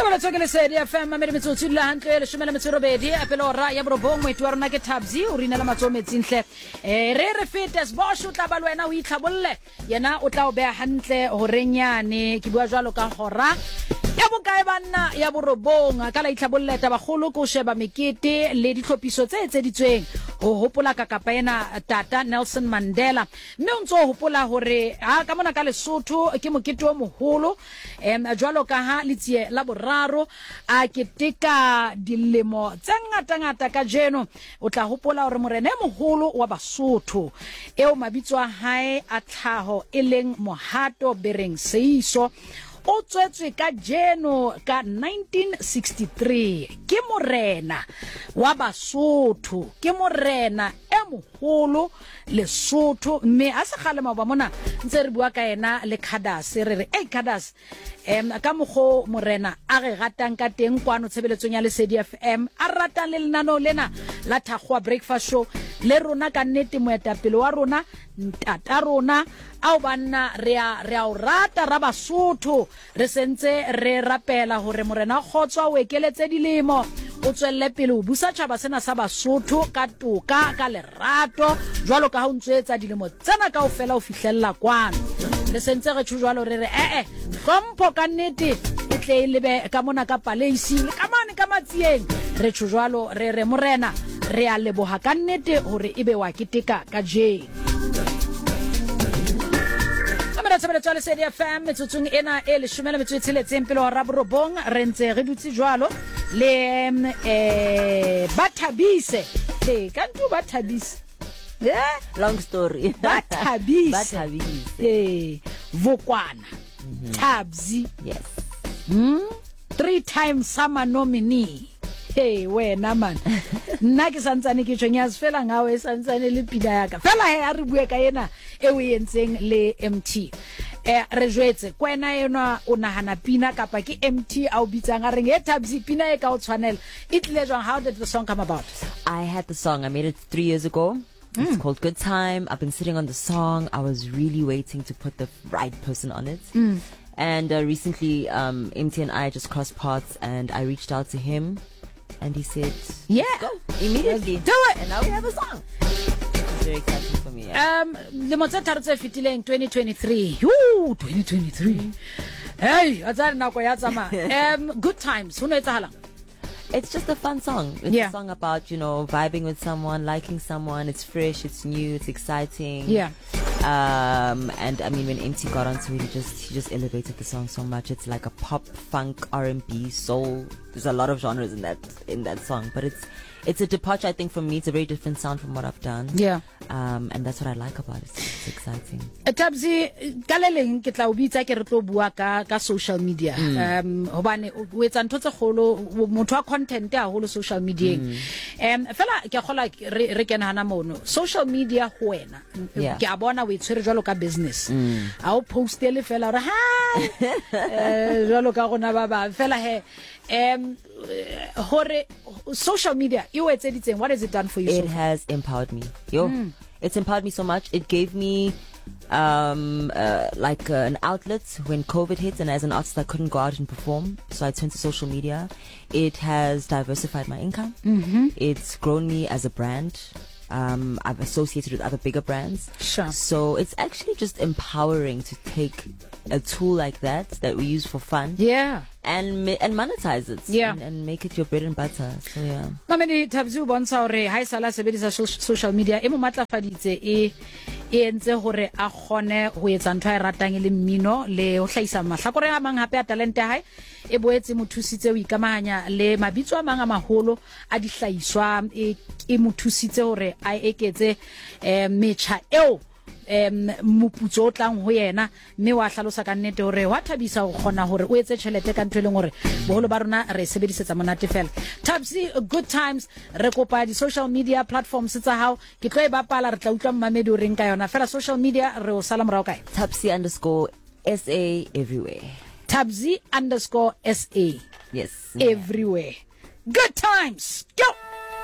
Let's talk about FM Mamedi metsotso la hantle le shumela metsorobedi apelora ya borobong mo itwa rona ke Thabzi o rina la matsometsinhle re fete sbosho tla ba lwena o itlhabolle yena o tla o beha hantle horenyane ke bua jwalo ka hora ya bokae banna ya borobong ka la itlhabolle taba kholo ko sheba mekete le ditlhopiso tse etseditsweng ho hopola ka kapena Tata Nelson Mandela mme o ntso hopola hore ha ka mona ka Lesotho ke mokete o moholo jwalo ka ha litsie la boraro a keteka dilemo tse ngata ka jeno o tla hopola hore morena e moholo wa Basotho eo mabitso a hae a tlhaho eleng Mohato Bereng Seiso o tswetswe ka jeno ka 1963 ke morena wa Basotho ke morena e moholo Lesotho mme a se kgale ba mona ntse re bua ka ena le Khadas re re Khadas ka mogo morena a re ratang ka teng kwano tshebeletsong ya Lesedi FM a ratang le lenano lena la Thagwa Breakfast Show le rona ka nnete moetapele wa rona ntata rona au banna re a o rata ra Basotho re sentse re rapela hore morena khotswa o ekeletse dilemo o tswelle pele o busa tshaba sena sa Basotho ka toka ka lerato jwalo ka ha o ntsetsa dilemo tsena kaofela o fihlella kwano le sentse re tshujwalo re re kompo ka nnete e tle lebe ka mona ka paleisi le ka mane ka matsieng re tshujwalo re morena re a leboha ka nnete hore ebe wa keteka ka je Tshabela Lesedi FM metsotsong ena e le shumela metsotsheletseng pele ho raborobong re ntse re dutse jwalo le Bathabise kantu Bathabise long story Bathabise Vokwana Thabzi yes 3 times summer nominee wena man nna ke santsane ke tshonyas fela ngawe santsane le pida yaka fela he a re bue ka yena e o yentseng le MT re jwetse kwena yena o nahana pina kapa ke MT a o bitsang a reng Thabzi pina e ka o tshwanela it legend. How did the song come about? I had the song. I made it 3 years ago. It's called Good Time. I've been sitting on the song. I was really waiting to put the right person on it. And recently MT and I just crossed paths and I reached out to him and he said yeah, go immediately do it, and now we have a song. It's very exciting for me. The Mozart fitile in 2023 2023 hey azari nako ya tsama Good Times ho no etsahala. It's just a fun song. It's a song about, vibing with someone, liking someone. It's fresh, it's new, it's exciting. Yeah. And I mean, when MT got onto it, he just elevated the song so much. It's like a pop, funk, R&B, soul. There's a lot of genres in that song, but it's a departure, I think, for me. It's a very different sound from what I've done. Yeah. And that's what I like about it. It's exciting. Thabzi kaleleng ke tla o bitsa ke re tlo bua ka social media. Hobane o etsa ntho tse kholo motho wa content a holo social media. Fela ke khola re kena hana mono. Social media ho wena. Ke a bona o itshwere jwalo ka business. A o postele fela re hi. Jwalo ka gona ba fela he hore social media you etseditseng, what has it done for you? It has empowered me. It's empowered me so much. It gave me like an outlet when COVID hit, and as an artist I couldn't go out and perform, so I turned to social media. It has diversified my income. It's grown me as a brand. I've associated with other bigger brands. Sure. So it's actually just empowering to take a tool like that we use for fun. Yeah. And monetize it. Yeah. And make it your bread and butter. So yeah. Mamedi Thabzi o bontsha hore ha isala sebedisa social media e mo matlafaditse e entse hore a khone ho etsa ntho a ratang le mmino le ho hlaisa mahlakore a mang hape a talent ya hae e boetse mothusitse o ikamahanya le mabitso a mang a maholo a dihlaiswa e mothusitse hore a eketse mecha eo moputso o tlang ho yena mme wa hlalosa ka nnete hore wa thabisa go khona hore o etse tšhelete ka ntwe leng hore boholo ba rona re sebedisetsa monate fela. Thabzi Good Times re kopa di social media platforms tsa hao ke tlo e bapala re tla utlwa Mamedi o reng ka yona fela social media re o sala morao kae Thabzi_SA everywhere. Thabzi_SA yes everywhere. Good Times go.